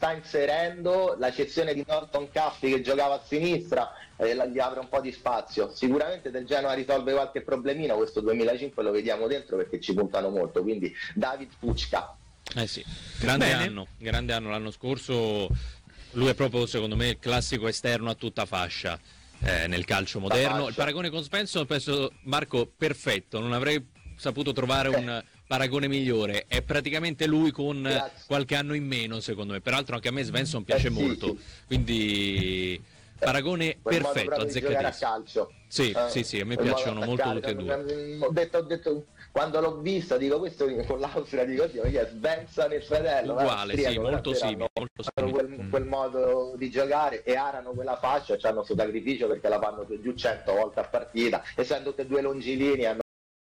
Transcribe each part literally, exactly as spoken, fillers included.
sta inserendo, la cessione di Norton Caffi che giocava a sinistra eh, gli apre un po' di spazio. Sicuramente del Genoa risolve qualche problemino, questo duemilacinque lo vediamo dentro perché ci puntano molto, quindi David Fucca. Eh sì, grande Bene. anno, grande anno l'anno scorso, lui è proprio secondo me il classico esterno a tutta fascia eh, nel calcio moderno. fascia. Il paragone con Svensson penso, Marco, perfetto, non avrei saputo trovare un paragone migliore, è praticamente lui con Grazie. qualche anno in meno secondo me, peraltro anche a me Svensson piace Eh sì, molto, sì. quindi paragone Quel modo perfetto, proprio di giocare a azzeccatissimo. calcio. Sì, Eh, sì, sì, a me quel modo piacciono di molto attaccare. tutti e due. Ho detto, ho detto, quando l'ho vista, dico questo con l'Austria, dico Dio, chi è Svensson il fratello? Uguale, austriaco, sì, però molto hanno- simile, molto hanno simile. quel, Mm. quel modo di giocare e arano quella fascia, hanno suo sacrificio perché la fanno giù cento volte a partita, essendo tutti e due longilini hanno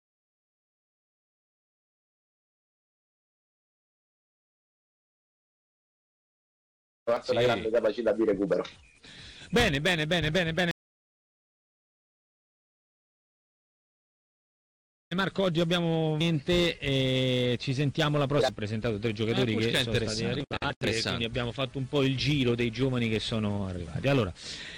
anche Sì. una grande capacità di recupero. Bene, bene, bene, bene, bene. Marco, oggi abbiamo niente e ci sentiamo la prossima. Ho presentato tre giocatori Eh, che Fucca è sono stati interessante, arrivati e interessante. quindi abbiamo fatto un po' il giro dei giovani che sono arrivati. Allora,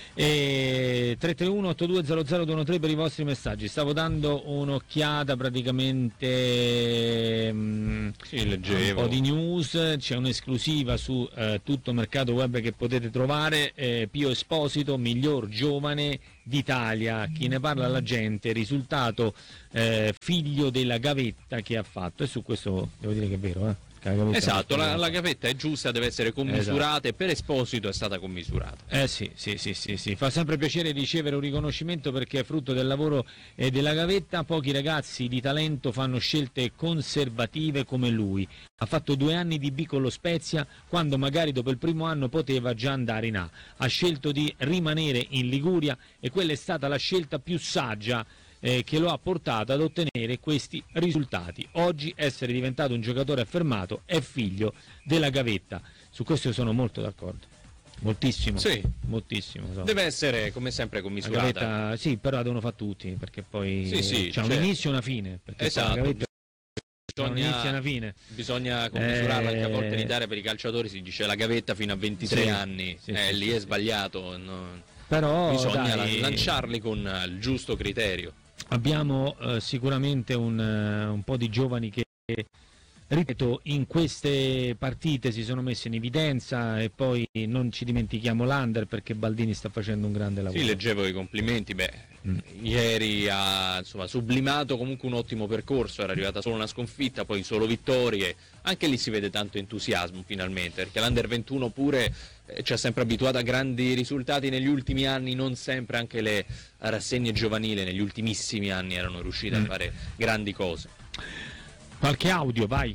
eh, tre tre uno otto due zero zero due uno tre per i vostri messaggi. Stavo dando un'occhiata praticamente mh, Sì, leggevo. un po' di news, c'è un'esclusiva su eh, tutto mercato web che potete trovare, eh, Pio Esposito, miglior giovane d'Italia, chi ne parla la gente, risultato eh, figlio della gavetta che ha fatto, e su questo devo dire che è vero, eh? Che la gavetta Esatto, ha fatto- la, la gavetta è giusta, deve essere commisurata e per Esposito è stata commisurata. Eh sì, sì, sì, sì, sì, fa sempre piacere ricevere un riconoscimento perché è frutto del lavoro eh, della gavetta. Pochi ragazzi di talento fanno scelte conservative come lui. Ha fatto due anni di B con lo Spezia, quando magari dopo il primo anno poteva già andare in A. Ha scelto di rimanere in Liguria e quella è stata la scelta più saggia eh, che lo ha portato ad ottenere questi risultati. Oggi essere diventato un giocatore affermato è figlio della gavetta. Su questo sono molto d'accordo. Moltissimo, Sì. moltissimo. so. Deve essere come sempre La commisurata. gavetta, sì, però la devono fare tutti, perché poi Sì, sì, c'è un certo. inizio e una fine. Perché Esatto. poi la gavetta c'è un inizio e Bisogna, una fine. bisogna commisurarla anche a volte in Eh, Italia per i calciatori si dice la gavetta fino a ventitré Sì, anni, sì, eh, sì, lì sì, è sì. sbagliato, no? Però Bisogna dai, la- lanciarli con eh, il giusto criterio. abbiamo eh, sicuramente un, eh, un po' di giovani che, ripeto, in queste partite si sono messi in evidenza, e poi non ci dimentichiamo l'Under perché Baldini sta facendo un grande lavoro. Sì, leggevo i complimenti, beh, Mm. ieri ha insomma, sublimato comunque un ottimo percorso, era arrivata solo una sconfitta, poi solo vittorie, anche lì si vede tanto entusiasmo finalmente, perché l'Under ventuno pure eh, ci ha sempre abituato a grandi risultati negli ultimi anni, non sempre anche le rassegne giovanili negli ultimissimi anni erano riuscite Mm. a fare grandi cose. Qualche audio, vai.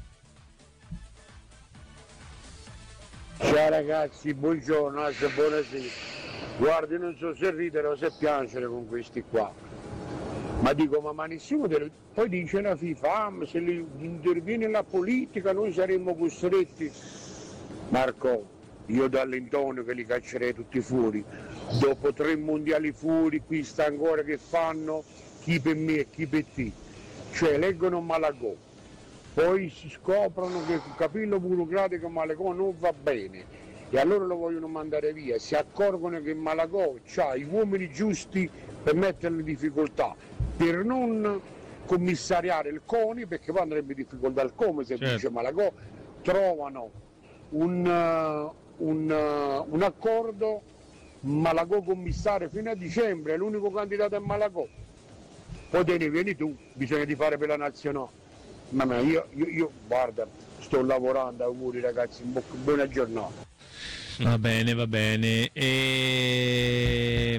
Ciao ragazzi, buongiorno, anzi, buonasera. Guardi, non so se ridere o se piangere con questi qua. Ma dico, ma, ma nessuno delle... Poi dice la FIFA, ah, ma se li- interviene la politica noi saremmo costretti. Marco, io dall'Antonio che li caccerei tutti fuori. Dopo tre mondiali fuori, qui sta ancora che fanno chi per me e chi per te. Cioè leggono Malagò, poi si scoprono che il capello burocratico Malagò non va bene e allora lo vogliono mandare via, si accorgono che Malagò ha gli uomini giusti per metterlo in difficoltà, per non commissariare il CONI, perché poi andrebbe in difficoltà il COMI se Certo. dice Malagò, trovano un, uh, un, uh, un accordo, Malagò commissario fino a dicembre, è l'unico candidato a Malagò. Poi te ne vieni tu, bisogna di fare per la nazionale. Mamma io, io, io guarda, sto lavorando, auguri ragazzi, bu- buona giornata. Va bene, va bene. E...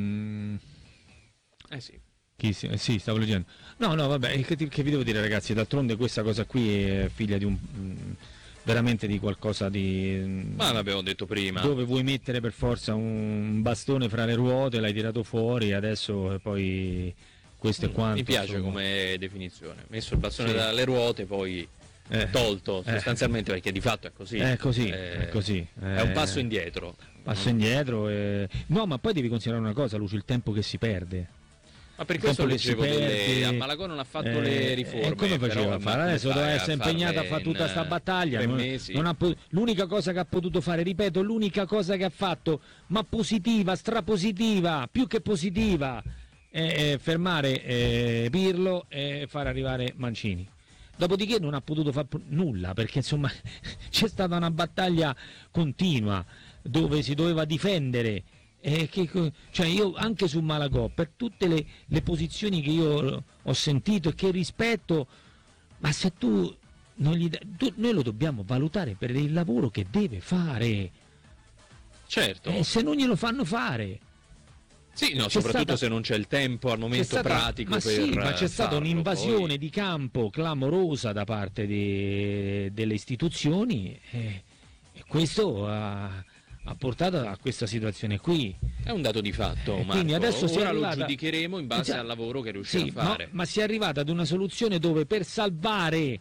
Eh sì. Chi si- eh, sì, stavo leggendo. No, no, vabbè, che, ti- che vi devo dire ragazzi, d'altronde questa cosa qui è figlia di un... mh, veramente di qualcosa di... Ma l'abbiamo detto prima. dove vuoi mettere per forza un bastone fra le ruote, l'hai tirato fuori, adesso eh, poi questo è quanto. Mi piace insomma. come definizione. Messo il bastone Sì. dalle ruote, poi Eh, tolto eh. sostanzialmente, perché di fatto è così. È così, Eh, è così. È un eh, passo indietro. Passo indietro. E... No, ma poi devi considerare una cosa, Lucio, il tempo che si perde. Ma per questo leggevo delle... a Malagò non ha fatto eh, le riforme. E come faceva a fare? Adesso doveva essere impegnato a fare tutta questa battaglia. Non, non ha, l'unica cosa che ha potuto fare, ripeto, l'unica cosa che ha fatto, ma positiva, strapositiva, più che positiva, è, è fermare eh, Pirlo e far arrivare Mancini. Dopodiché non ha potuto fare nulla, perché insomma c'è stata una battaglia continua dove si doveva difendere. Eh, che, cioè io anche su Malagò, per tutte le, le posizioni che io ho sentito e che rispetto, ma se tu non gli dai, tu, noi lo dobbiamo valutare per il lavoro che deve fare. Certo. E eh, se non glielo fanno fare. Sì, no, soprattutto stata, se non c'è il tempo al momento stata, pratico ma per sì, ma c'è stata farlo, un'invasione poi... di campo clamorosa da parte di, delle istituzioni e, e questo ha, ha portato a questa situazione qui. È un dato di fatto, Marco. Quindi adesso ora si è arrivata... lo giudicheremo in base cioè, al lavoro che riuscirà sì, a fare. No, ma si è arrivata ad una soluzione dove per salvare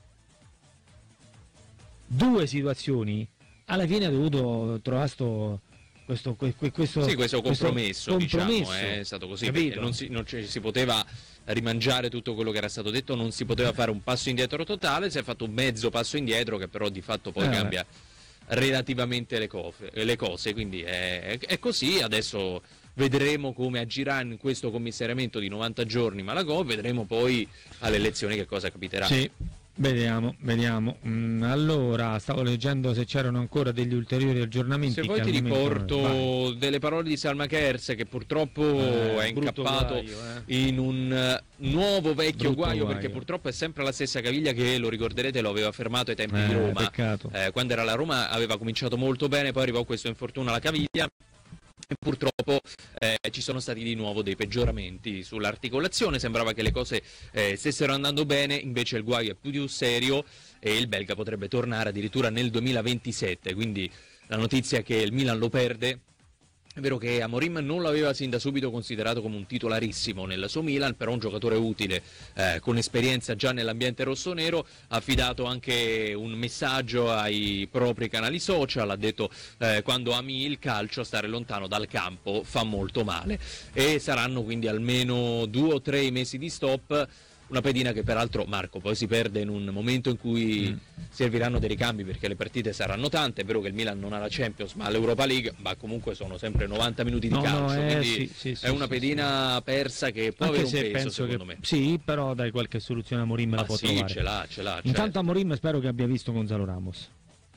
due situazioni alla fine ha dovuto trovare sto... Questo, questo, sì, questo compromesso, questo compromesso diciamo, è stato così, perché non si, non ci, si poteva rimangiare tutto quello che era stato detto, non si poteva fare un passo indietro totale, si è fatto un mezzo passo indietro che però di fatto poi eh, cambia relativamente le, cofe, le cose, quindi è, è così. Adesso vedremo come agirà in questo commissariamento di novanta giorni Malagò, vedremo poi alle elezioni che cosa capiterà. Sì. Vediamo, vediamo. Mm, allora, stavo leggendo se c'erano ancora degli ulteriori aggiornamenti. Se poi ti riporto non... delle parole di Salma Kerse, che purtroppo eh, è incappato guaio, eh. in un nuovo vecchio guaio, guaio, perché purtroppo è sempre la stessa caviglia che, lo ricorderete, lo aveva fermato ai tempi eh, di Roma. Eh, quando era la Roma aveva cominciato molto bene, poi arrivò questo infortunio alla caviglia. E purtroppo eh, ci sono stati di nuovo dei peggioramenti sull'articolazione, sembrava che le cose eh, stessero andando bene, invece il guaio è più serio e il belga potrebbe tornare addirittura nel duemilaventisette, quindi la notizia è che il Milan lo perde. È vero che Amorim non l'aveva sin da subito considerato come un titolarissimo nel suo Milan, però un giocatore utile, eh, con esperienza già nell'ambiente rossonero, ha affidato anche un messaggio ai propri canali social, ha detto eh, quando ami il calcio stare lontano dal campo fa molto male, e saranno quindi almeno due o tre mesi di stop. Una pedina che peraltro, Marco, poi si perde in un momento in cui mm. serviranno dei ricambi, perché le partite saranno tante. È vero che il Milan non ha la Champions ma l'Europa League, ma comunque sono sempre novanta minuti di no, calcio, no, eh, quindi sì, sì, sì, è una sì, pedina sì. persa che può Anche avere un peso, penso secondo che... me. Sì, però dai, qualche soluzione Amorim la ah, può sì, trovare. ce l'ha, ce l'ha. Intanto certo. Amorim spero che abbia visto Gonzalo Ramos.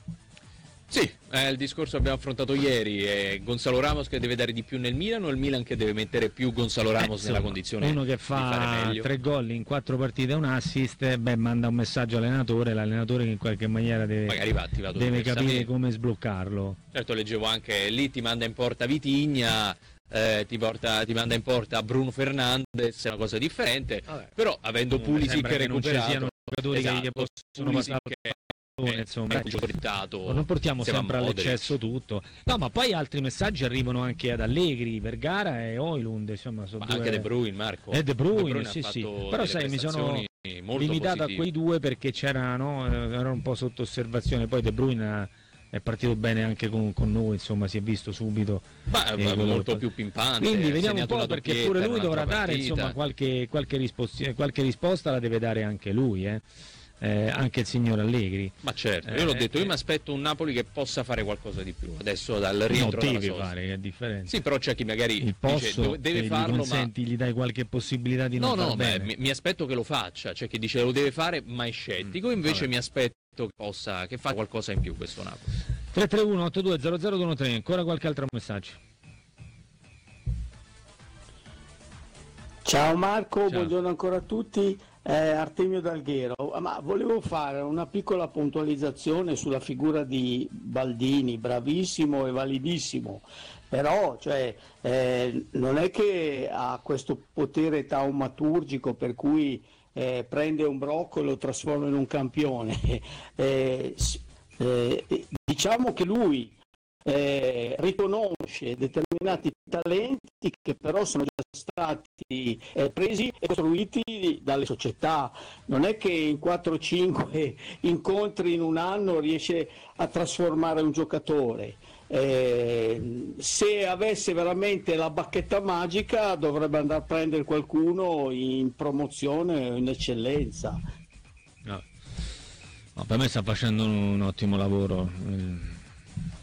Sì, eh, il discorso abbiamo affrontato ieri, è Gonzalo Ramos che deve dare di più nel Milan o il Milan che deve mettere più Gonzalo Ramos eh, nella condizione uno che di fare fa meglio. tre gol in quattro partite e un assist, beh, manda un messaggio all'allenatore, l'allenatore che in qualche maniera deve, Magari va attivato deve capire come sbloccarlo. Certo, leggevo anche lì ti manda in porta Vitigna, eh, ti, porta, ti manda in porta Bruno Fernandes, è una cosa differente. Vabbè. Però avendo Pulisic che recuperato, non ci siano giocatori esatto, che gli possono passare che... Insomma, non portiamo sempre all'eccesso tutto. No, ma poi altri messaggi arrivano anche ad Allegri, Vergara e Højlund, insomma, sono ma due... anche De Bruyne, Marco. E De Bruyne, De Bruyne sì, sì. Però sai, mi sono limitato positive. a quei due perché c'era, no, era un po' sotto osservazione. Poi De Bruyne è partito bene anche con, con noi, insomma, si è visto subito. Ma è molto più pimpante. Quindi vediamo un po', perché pure lui dovrà dare, insomma, qualche, qualche, risposta, qualche risposta la deve dare anche lui, eh. Eh, anche il signor Allegri. Ma certo, io l'ho eh, detto, io eh, mi aspetto un Napoli che possa fare qualcosa di più adesso dal rientro no, dalla deve sosta. fare, che è differente. Sì, però c'è chi magari il posso, dice, deve farlo, gli consenti, ma gli dai qualche possibilità di no, non no, far bene. Mi, mi aspetto che lo faccia, c'è chi dice lo deve fare ma è scettico, invece mm, mi aspetto che possa, che fa qualcosa in più questo Napoli. tre tre uno otto due zero zero due uno tre, ancora qualche altro messaggio? Ciao Marco, Ciao. Buongiorno ancora a tutti. Eh, Artemio D'Alghero, ma volevo fare una piccola puntualizzazione sulla figura di Baldini, bravissimo e validissimo, però cioè, eh, non è che ha questo potere taumaturgico per cui eh, prende un brocco e lo trasforma in un campione. eh, eh, diciamo che lui Eh, riconosce determinati talenti che però sono già stati eh, presi e costruiti dalle società. Non è che in quattro cinque incontri in un anno riesce a trasformare un giocatore. Eh, se avesse veramente la bacchetta magica dovrebbe andare a prendere qualcuno in promozione o in eccellenza. No. No, per me sta facendo un, un ottimo lavoro. Eh